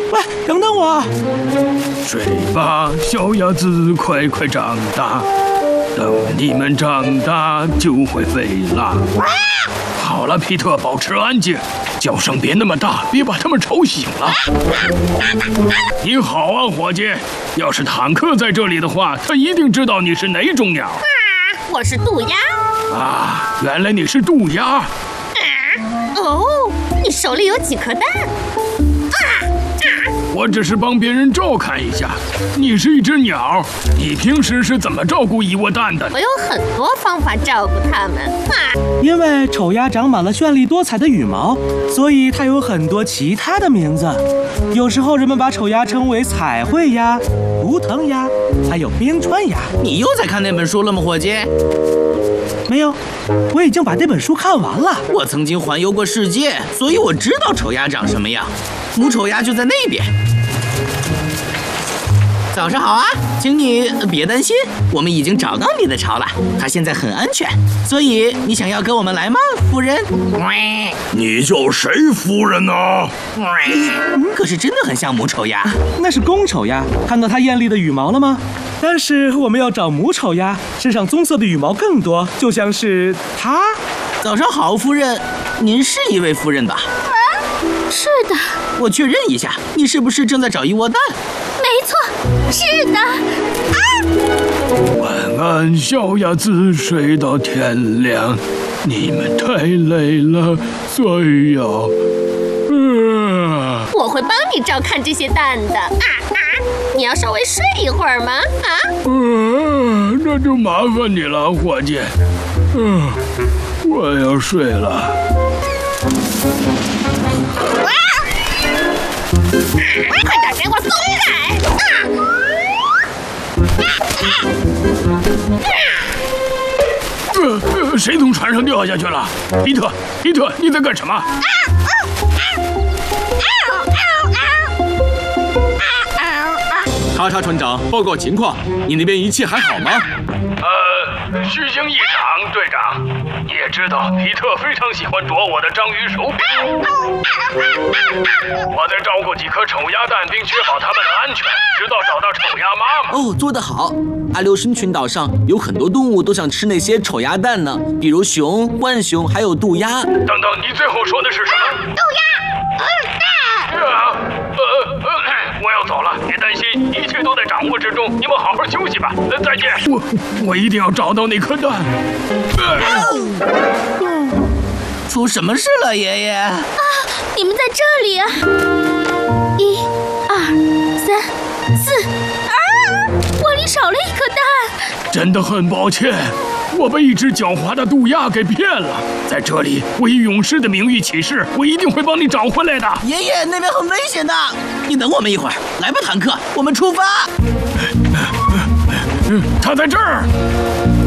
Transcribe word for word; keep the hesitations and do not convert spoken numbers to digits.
喂，等等我！ 睡吧，小鸭子，快快长大。等你们长大就会飞啦。好了，皮特，保持安静，叫声别那么大，别把他们吵醒了。你好啊，伙计。要是坦克在这里的话，他一定知道你是哪种鸟。 啊，我是渡鸦。 啊，原来你是渡鸦。啊， 哦，你手里有几颗蛋？ 我只是帮别人照看一下。你是一只鸟，你平时是怎么照顾一窝蛋的？ 我有很多方法照顾它们。啊， 因为丑鸭长满了绚丽多彩的羽毛，所以它有很多其他的名字。有时候人们把丑鸭称为彩绘鸭、图腾鸭，还有冰川鸭。 你又在看那本书了吗，伙计？ 没有，我已经把这本书看完了。 我曾经环游过世界，所以我知道丑鸭长什么样。母丑鸭就在那边。早上好啊，请你别担心，我们已经找到你的巢了，它现在很安全，所以你想要跟我们来吗，夫人？ 你叫谁夫人呢？ 可是真的很像母丑鸭。 那是公丑鸭，看到它艳丽的羽毛了吗？但是我们要找母丑鸭，身上棕色的羽毛更多，就像是它。 早上好，夫人，您是一位夫人吧？ 啊，是的。 我确认一下，你是不是正在找一窝蛋？ 没错，是的。啊！ 晚安，小鸭子，睡到天亮。你们太累了，所以要……呃、 我会帮你照看这些蛋的。啊啊！你要稍微睡一会儿吗？啊？ 呃，那就麻烦你了，伙计。嗯、呃，我要睡了。 啊！快点给我松开！啊！ 呃呃，谁从船上掉下去了？皮特，皮特，你在干什么？啊啊查查船长，报告情况，你那边一切还好吗？ 呃，虚惊一场，队长。你也知道，皮特非常喜欢啄我的章鱼手柄。我在照顾几颗丑鸭蛋，并确保它们的安全，直到找到丑鸭妈妈。 哦，做得好！阿留申群岛上有很多动物都想吃那些丑鸭蛋呢，比如熊、浣熊，还有渡鸦。 等等，你最后说的是什么？ 渡鸦，蛋。 啊，呃呃，我要走了，别担心，一切都在掌握之中。你们好好休息吧，呃，再见。我我一定要找到那颗蛋。 出什么事了，爷爷？啊， 你们在这里啊！一、二、三、四，啊！我里少了一颗蛋。 真的很抱歉，我被一只狡猾的渡鸦给骗了。在这里，我以勇士的名誉起誓，我一定会帮你找回来的。 爷爷，那边很危险的，你等我们一会儿。来吧，坦克，我们出发。 他在这儿。